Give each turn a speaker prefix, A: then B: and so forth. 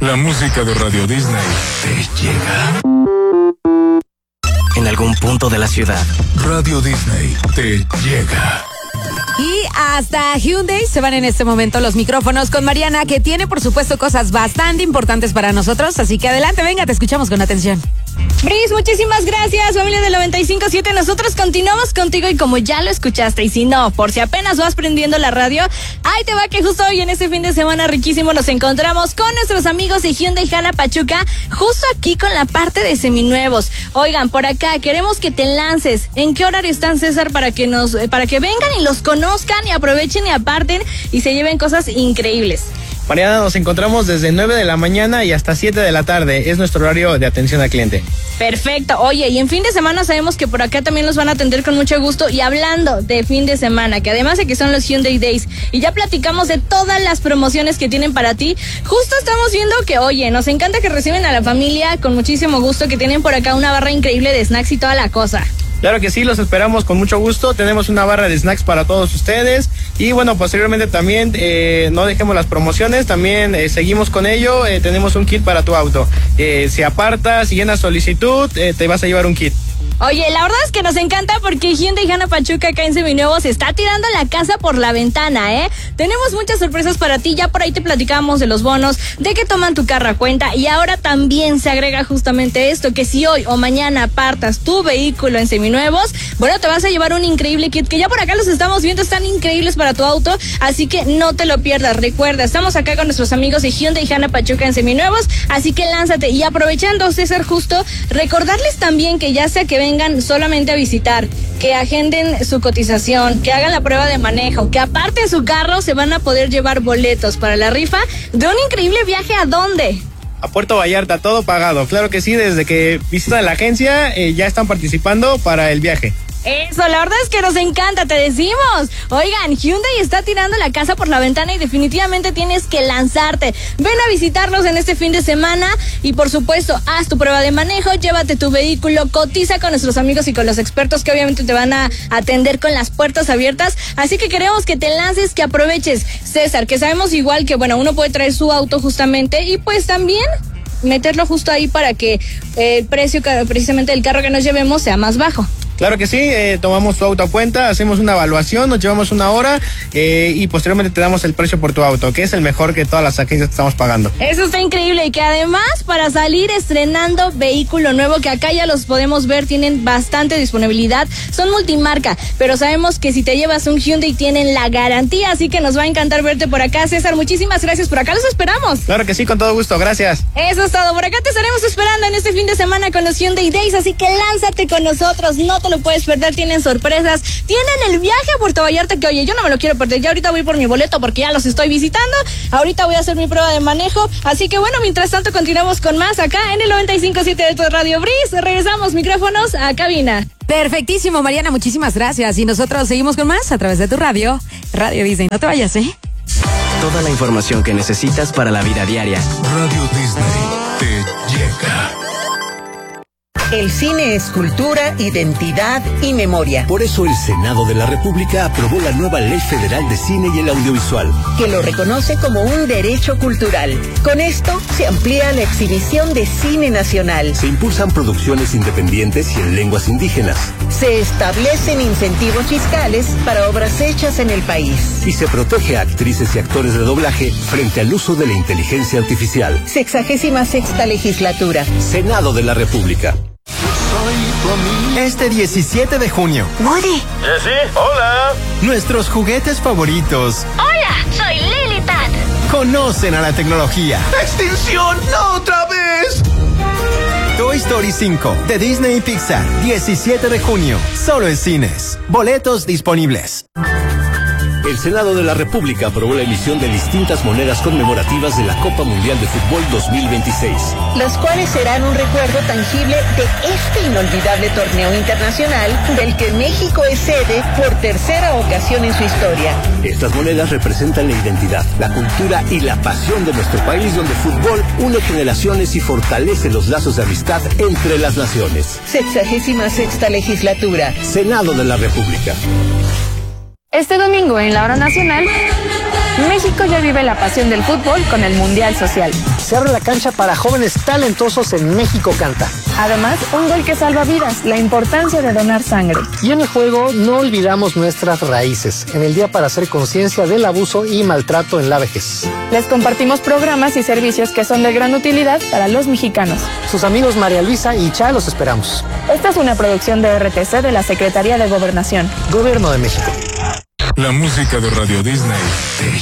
A: La música de Radio Disney te llega.
B: En algún punto de la ciudad.
A: Radio Disney te llega.
C: Y hasta Hyundai se van en este momento los micrófonos con Mariana, que tiene por supuesto cosas bastante importantes para nosotros, así que adelante, venga, te escuchamos con atención.
D: Bris, muchísimas gracias, familia del 95.7. Nosotros continuamos contigo y como ya lo escuchaste, y si no, por si apenas vas prendiendo la radio, ahí te va que justo hoy en este fin de semana riquísimo nos encontramos con nuestros amigos de Hyundai Jala Pachuca, justo aquí con la parte de seminuevos. Oigan, por acá queremos que te lances. ¿En qué horario están, César, para que vengan y los conozcan y aprovechen y aparten y se lleven cosas increíbles?
E: Mariana, nos encontramos desde 9 de la mañana y hasta 7 de la tarde. Es nuestro horario de atención al cliente.
D: Perfecto. Oye, y en fin de semana sabemos que por acá también los van a atender con mucho gusto. Y hablando de fin de semana, que además de que son los Hyundai Days, y ya platicamos de todas las promociones que tienen para ti, justo estamos viendo que, oye, nos encanta que reciben a la familia con muchísimo gusto, que tienen por acá una barra increíble de snacks y toda la cosa.
E: Claro que sí, los esperamos con mucho gusto. Tenemos una barra de snacks para todos ustedes. Y bueno, posteriormente también no dejemos las promociones, también seguimos con ello. Tenemos un kit para tu auto. Si apartas, si llenas solicitud, te vas a llevar un kit.
D: Oye, la verdad es que nos encanta porque Hyundai Jala Pachuca acá en Seminuevo se está tirando la casa por la ventana, ¿eh? Tenemos muchas sorpresas para ti, ya por ahí te platicamos de los bonos, de que toman tu carro a cuenta, y ahora también se agrega justamente esto, que si hoy o mañana apartas tu vehículo en Seminuevos, bueno, te vas a llevar un increíble kit, que ya por acá los estamos viendo, están increíbles para tu auto, así que no te lo pierdas. Recuerda, estamos acá con nuestros amigos de Hyundai Jala Pachuca en Seminuevos, así que lánzate. Y aprovechando, César, justo, recordarles también que ya sea que vengan solamente a visitar, que agenden su cotización, que hagan la prueba de manejo, que aparten su carro, se van a poder llevar boletos para la rifa de un increíble viaje. ¿A dónde?
E: A Puerto Vallarta, todo pagado. Claro que sí, desde que visitan la agencia ya están participando para el viaje.
D: Eso, la verdad es que nos encanta, te decimos. Oigan, Hyundai está tirando la casa por la ventana y definitivamente tienes que lanzarte. Ven a visitarlos en este fin de semana y por supuesto, haz tu prueba de manejo, llévate tu vehículo, cotiza con nuestros amigos y con los expertos que obviamente te van a atender con las puertas abiertas. Así que queremos que te lances, que aproveches. César, que sabemos igual que, bueno, uno puede traer su auto justamente y pues también meterlo justo ahí para que el precio precisamente del carro que nos llevemos sea más bajo.
E: Claro que sí, tomamos tu auto a cuenta, hacemos una evaluación, nos llevamos una hora y posteriormente te damos el precio por tu auto, que es el mejor que todas las agencias que estamos pagando.
D: Eso está increíble, y que además para salir estrenando vehículo nuevo, que acá ya los podemos ver, tienen bastante disponibilidad, son multimarca, pero sabemos que si te llevas un Hyundai tienen la garantía, así que nos va a encantar verte por acá. César, muchísimas gracias, por acá los esperamos.
E: Claro que sí, con todo gusto, gracias.
D: Eso es todo, por acá te estaremos esperando en este fin de semana con los Hyundai Days, así que lánzate con nosotros, no te lo puedes perder, tienen sorpresas, tienen el viaje a Puerto Vallarta, que oye, yo no me lo quiero perder, ya ahorita voy por mi boleto porque ya los estoy visitando, ahorita voy a hacer mi prueba de manejo, así que bueno, mientras tanto continuamos con más acá en el 95.7 de tu Radio Bris, regresamos micrófonos a cabina.
C: Perfectísimo, Mariana, muchísimas gracias, y nosotros seguimos con más a través de tu radio, Radio Disney, no te vayas, ¿eh?
B: Toda la información que necesitas para la vida diaria.
A: Radio Disney te llega.
F: El cine es cultura, identidad y memoria.
G: Por eso el Senado de la República aprobó la nueva Ley Federal de Cine y el Audiovisual,
F: que lo reconoce como un derecho cultural. Con esto se amplía la exhibición de cine nacional.
G: Se impulsan producciones independientes y en lenguas indígenas.
F: Se establecen incentivos fiscales para obras hechas en el país.
G: Y se protege a actrices y actores de doblaje frente al uso de la inteligencia artificial.
F: 66ª legislatura.
G: Senado de la República.
H: Este 17 de junio.
I: Woody.
J: Jessie, hola.
H: Nuestros juguetes favoritos.
I: Hola, soy Lilipad.
H: Conocen a la tecnología.
J: ¡Extinción! ¡No otra vez!
H: Toy Story 5 de Disney y Pixar. 17 de junio. Solo en cines. Boletos disponibles.
G: El Senado de la República aprobó la emisión de distintas monedas conmemorativas de la Copa Mundial de Fútbol 2026.
F: Las cuales serán un recuerdo tangible de este inolvidable torneo internacional del que México es sede por tercera ocasión en su historia.
G: Estas monedas representan la identidad, la cultura y la pasión de nuestro país, donde el fútbol une generaciones y fortalece los lazos de amistad entre las naciones.
F: 66ª legislatura.
G: Senado de la República.
D: Este domingo en la Hora Nacional.
K: México ya vive la pasión del fútbol con el Mundial Social.
L: Se abre la cancha para jóvenes talentosos en México Canta.
K: Además, un gol que salva vidas, la importancia de donar sangre.
L: Y en el juego no olvidamos nuestras raíces, en el Día para hacer conciencia del abuso y maltrato en la vejez.
K: Les compartimos programas y servicios que son de gran utilidad para los mexicanos.
L: Sus amigos María Luisa y Cha los esperamos.
K: Esta es una producción de RTC de la Secretaría de Gobernación.
L: Gobierno de México.
A: La música de Radio Disney te